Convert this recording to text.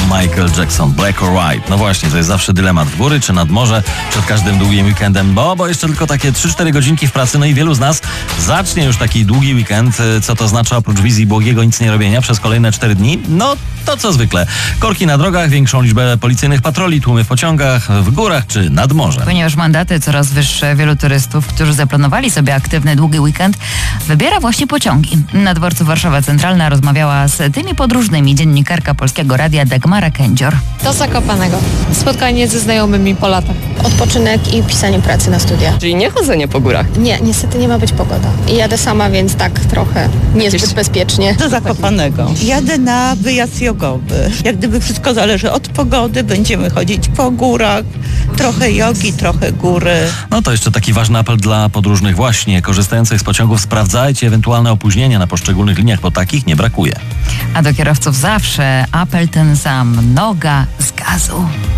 Michael Jackson, Black or White. No właśnie, to jest zawsze dylemat, w góry czy nad morze przed każdym długim weekendem, bo jeszcze tylko takie 3-4 godzinki w pracy, no i wielu z nas zacznie już taki długi weekend. Co to znaczy oprócz wizji błogiego nic nie robienia przez kolejne 4 dni? No to co zwykle. Korki na drogach, większą liczbę policyjnych patroli, tłumy w pociągach, w górach czy nad morzem. Ponieważ mandaty coraz wyższe, wielu turystów, którzy zaplanowali sobie aktywny, długi weekend, wybiera właśnie pociągi. Na dworcu Warszawa Centralna rozmawiała z tymi podróżnymi dziennikarka Polskiego Radia Dagmara Kędzior. Do Zakopanego. Spotkanie ze znajomymi po latach. Odpoczynek i pisanie pracy na studiach. Czyli nie chodzenie po górach? Nie, niestety nie ma być pogoda. I jadę sama, więc tak trochę niezbyt bezpiecznie. Do Zakopanego. Jadę na wyjazd jogowy. Jak gdyby wszystko zależy od pogody, będziemy chodzić po górach, trochę jogi, trochę góry. No to jeszcze taki ważny apel dla podróżnych właśnie, korzystających z pociągów, sprawdzajcie ewentualne opóźnienia na poszczególnych liniach, bo takich nie brakuje. A do kierowców zawsze apel ten sam, noga z gazu.